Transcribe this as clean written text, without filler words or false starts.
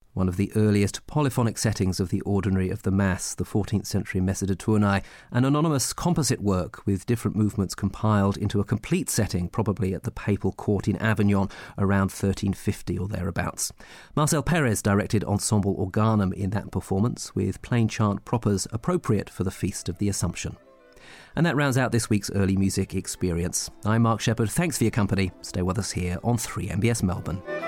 one of the earliest polyphonic settings of the Ordinary of the Mass, the 14th century Messa de Tournai, an anonymous composite work with different movements compiled into a complete setting, probably at the papal court in Avignon around 1350 or thereabouts. Marcel Perez directed Ensemble Organum in that performance, with plain chant propers appropriate for the Feast of the Assumption. And that rounds out this week's Early Music Experience. I'm Mark Shepherd. Thanks for your company. Stay with us here on 3MBS Melbourne.